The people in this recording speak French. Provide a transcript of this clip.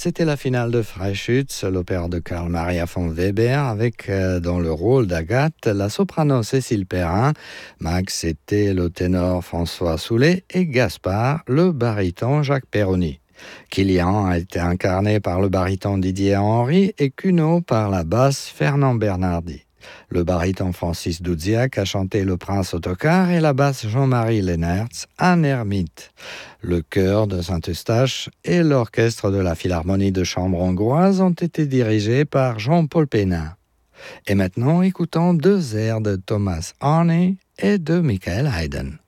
c'était la finale de Freischütz, l'opéra de Karl Maria von Weber, avec dans le rôle d'Agathe la soprano Cécile Perrin. Max était le ténor François Soulet et Gaspard le baryton Jacques Perroni. Kilian a été incarné par le baryton Didier Henry et Cuno par la basse Fernand Bernardi. Le baryton Francis Doudziak a chanté Le Prince Autocar et la basse Jean-Marie Lennertz, un ermite. Le chœur de Saint-Eustache et l'orchestre de la Philharmonie de chambre hongroise ont été dirigés par Jean-Paul Pénin. Et maintenant, écoutons deux airs de Thomas Arne et de Michael Haydn.